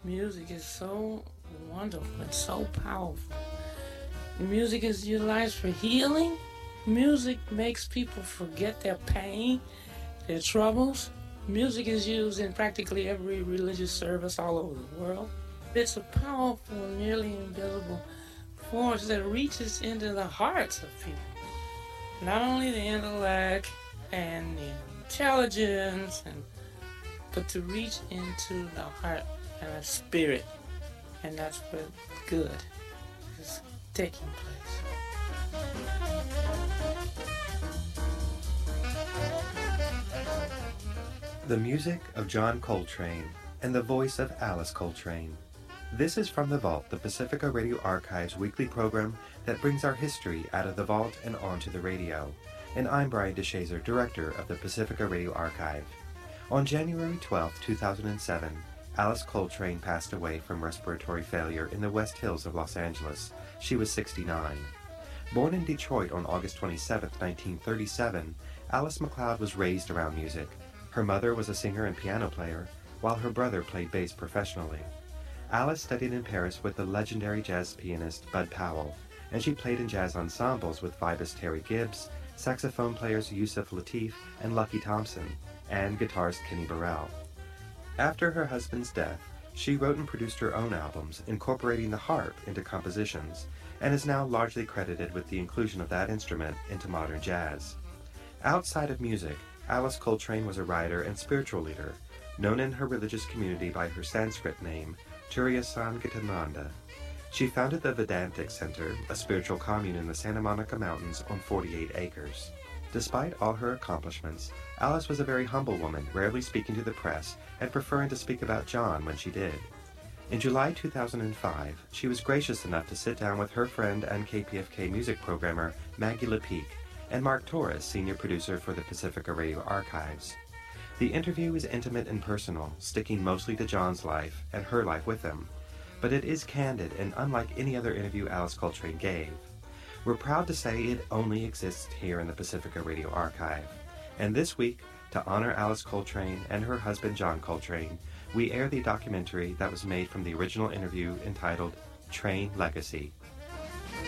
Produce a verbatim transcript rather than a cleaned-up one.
Music is so wonderful and so powerful. Music is utilized for healing. Music makes people forget their pain, their troubles. Music is used in practically every religious service all over the world. It's a powerful, nearly invisible force that reaches into the hearts of people. Not only the intellect and the intelligence, and, but to reach into the heart and the spirit. And that's where good is taking place. The music of John Coltrane and the voice of Alice Coltrane. This is From the Vault, the Pacifica Radio Archive's weekly program that brings our history out of the vault and onto the radio. And I'm Brian DeShazer, director of the Pacifica Radio Archive. On January twelfth, two thousand seven, Alice Coltrane passed away from respiratory failure in the West Hills of Los Angeles. She was sixty-nine. Born in Detroit on August twenty-seventh, nineteen thirty-seven, Alice MacLeod was raised around music. Her mother was a singer and piano player, while her brother played bass professionally. Alice studied in Paris with the legendary jazz pianist Bud Powell, and she played in jazz ensembles with vibist Terry Gibbs, saxophone players Yusef Lateef and Lucky Thompson, and guitarist Kenny Burrell. After her husband's death, she wrote and produced her own albums, incorporating the harp into compositions, and is now largely credited with the inclusion of that instrument into modern jazz. Outside of music, Alice Coltrane was a writer and spiritual leader, known in her religious community by her Sanskrit name, Turiya Sangitananda. She founded the Vedantic Center, a spiritual commune in the Santa Monica Mountains on forty-eight acres. Despite all her accomplishments, Alice was a very humble woman, rarely speaking to the press and preferring to speak about John when she did. In July two thousand five, she was gracious enough to sit down with her friend and K P F K music programmer Maggie Lepeque and Mark Torres, senior producer for the Pacifica Radio Archives. The interview is intimate and personal, sticking mostly to John's life and her life with him, but it is candid and unlike any other interview Alice Coltrane gave. We're proud to say it only exists here in the Pacifica Radio Archive. And this week, to honor Alice Coltrane and her husband John Coltrane, we air the documentary that was made from the original interview entitled Train Legacy.